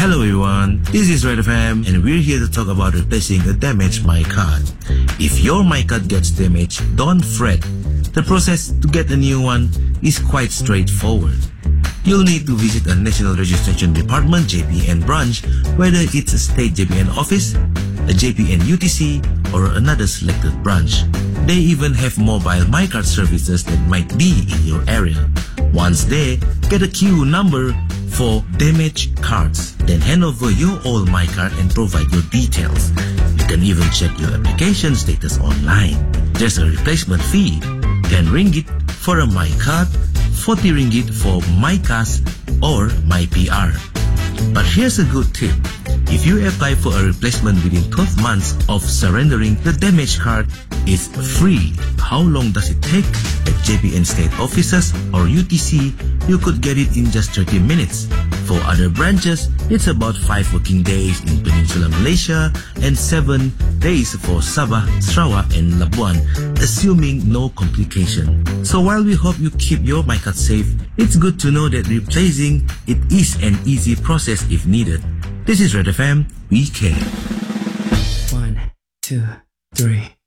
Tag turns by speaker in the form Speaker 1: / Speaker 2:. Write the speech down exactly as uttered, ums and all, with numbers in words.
Speaker 1: Hello everyone, this is Red F M and we're here to talk about replacing a damaged MyCard. If your MyCard gets damaged, don't fret. The process to get a new one is quite straightforward. You'll need to visit a National Registration Department J P N branch, whether it's a state J P N office, a J P N U T C, or another selected branch. They even have mobile MyCard services that might be in your area. Once there, get a queue number for damaged cards. Then hand over your old MyCard and provide your details. You can even check your application status online. There's a replacement fee, ten ringgit for a MyCard, forty ringgit for MyCash or MyPR. But here's a good tip. If you apply for a replacement within twelve months of surrendering the damaged card, it's free. How long does it take? At J P N state offices or U T C, you could get it in just thirty minutes. For other branches, it's about five working days in Peninsular Malaysia and seven days for Sabah, Sarawak and Labuan, assuming no complication. So while we hope you keep your MyCard safe, it's good to know that replacing it is an easy process if needed. This is Red F M, we care.
Speaker 2: One, two, three.